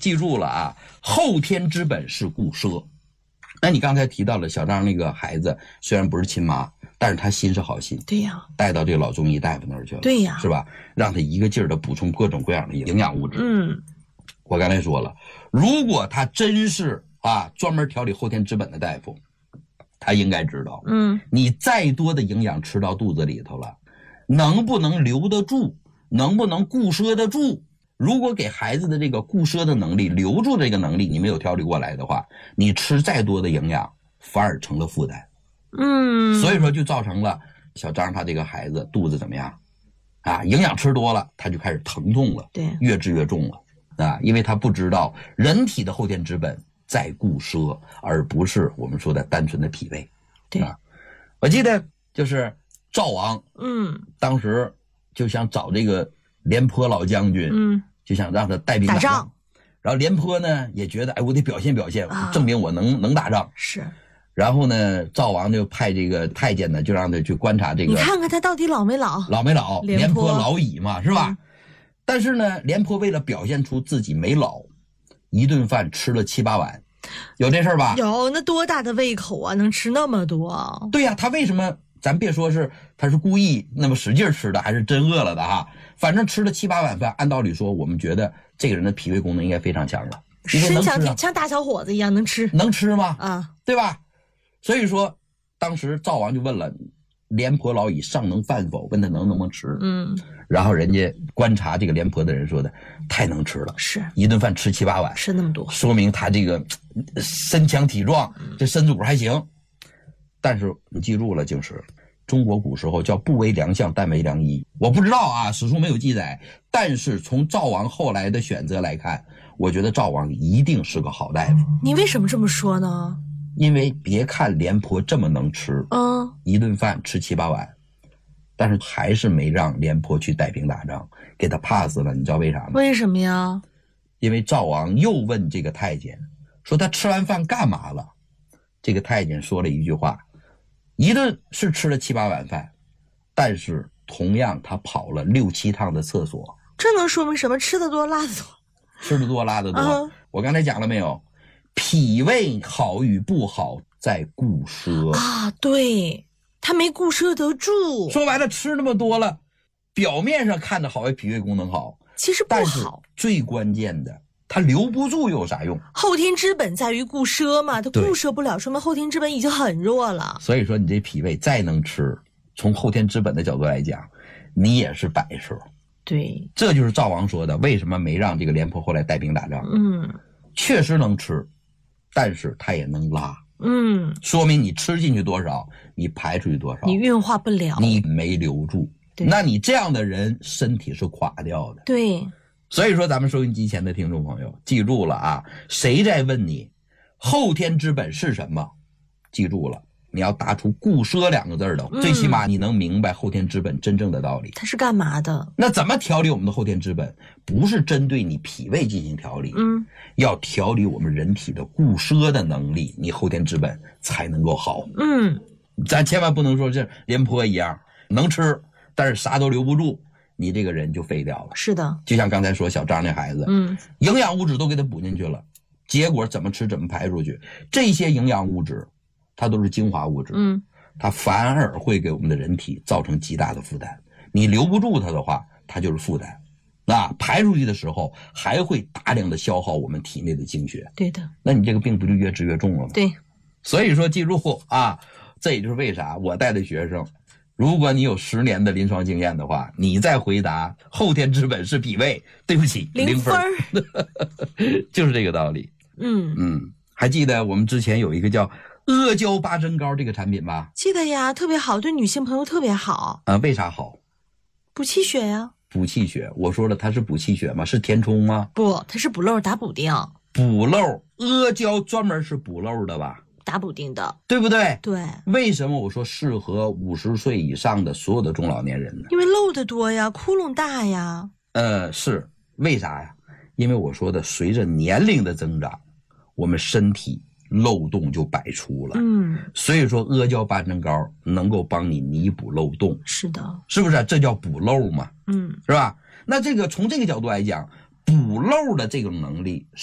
记住了啊，后天之本是固奢。那你刚才提到了小张那个孩子，虽然不是亲妈，但是他心是好心， 对呀， 带到这个老中医大夫那儿去了， 对呀， 是吧？让他一个劲儿的补充各种各样的营养物质。我刚才说了，如果他真是专门调理后天之本的大夫，他应该知道，你再多的营养吃到肚子里头了，能不能留得住，能不能固摄得住？如果给孩子的这个固摄的能力，留住这个能力你没有调理过来的话，你吃再多的营养反而成了负担。所以说就造成了小张他这个孩子肚子怎么样营养吃多了他就开始疼痛了， 对， 越治越重了因为他不知道人体的后天之本在固摄，而不是我们说的单纯的脾胃。 对我记得就是赵王当时就想找这个廉颇老将军就想让他带兵打仗，然后廉颇呢也觉得我得表现表现，证明我能打仗。 是， 然后呢赵王就派这个太监呢就让他去观察这个， 你看看他到底老没老， 廉颇老矣嘛，是吧？但是呢廉颇为了表现出自己没老，一顿饭吃了7、8碗，有这事儿吧？ 有，那多大的胃口啊，能吃那么多？ 对呀，他为什么咱别说是他是故意那么使劲吃的，还是真饿了的反正吃了7、8碗饭，按道理说我们觉得这个人的脾胃功能应该非常强了， 身强体像大小伙子一样能吃吗？对吧？所以说当时赵王就问了，廉颇老矣，尚能饭否？问他能不能吃。然后人家观察这个廉颇的人说的太能吃了， 是一顿饭吃7、8碗， 吃那么多， 说明他这个身强体壮，这身子骨还行。但是你记住了，就是中国古时候叫不为良相，但为良医。我不知道史书没有记载，但是从赵王后来的选择来看，我觉得赵王一定是个好大夫。 你为什么这么说呢？ 因为别看廉颇这么能吃，一顿饭吃7、8碗，但是还是没让廉颇去带兵打仗，给他怕死了。你知道为啥吗？ 为什么呀？ 因为赵王又问这个太监说他吃完饭干嘛了，这个太监说了一句话，一顿是吃了7、8碗饭，但是同样他跑了6、7趟的厕所。 这能说明什么？吃得多拉得多， 吃得多拉得多。我刚才讲了没有？脾胃好与不好在固摄对，他没固摄得住。 说白了，吃那么多了，表面上看着好像脾胃功能好， 其实不好。 最关键的，他留不住又有啥用？ 后天之本在于固摄嘛，他固摄不了，说明后天之本已经很弱了。 所以说你这脾胃再能吃，从后天之本的角度来讲，你也是摆设。 对， 这就是赵王说的，为什么没让这个廉颇后来带兵打仗？确实能吃，但是他也能拉。说明你吃进去多少，你排出去多少， 你运化不了， 你没留住。那你这样的人身体是垮掉的。 对， 所以说咱们收音机前的听众朋友记住了谁在问你后天之本是什么，记住了，你要答出固摄2个字的，最起码你能明白后天之本真正的道理。 它是干嘛的？ 那怎么调理我们的后天之本？不是针对你脾胃进行调理，要调理我们人体的固摄的能力，你后天之本才能够好。咱千万不能说像廉颇一样能吃，但是啥都留不住，你这个人就废掉了。 是的， 就像刚才说小张那孩子，营养物质都给他补进去了，结果怎么吃怎么排出去，这些营养物质它都是精华物质，它反而会给我们的人体造成极大的负担。你留不住它的话，它就是负担。排出去的时候还会大量的消耗我们体内的精血。 对的， 那你这个病不就越治越重了吗？ 对， 所以说记住这也就是为啥我带的学生，如果你有10年的临床经验的话，你再回答后天之本是脾胃，对不起，0分就是这个道理。还记得我们之前有一个叫阿胶八珍膏这个产品吧？ 记得呀，特别好，对女性朋友特别好。 为啥好？ 补气血呀。 补气血，我说了它是补气血吗？是填充吗？ 不，它是补漏打补丁。 补漏，阿胶专门是补漏的吧？ 打补丁的， 对不对？ 对。 为什么我说适合50岁以上的所有的中老年人呢？ 因为漏的多呀，窟窿大呀。 是为啥呀？因为我说的随着年龄的增长，我们身体漏洞就百出了。所以说阿胶八珍膏能够帮你弥补漏洞。 是的， 是不是？这叫补漏嘛。是吧？那这个从这个角度来讲，补漏的这种能力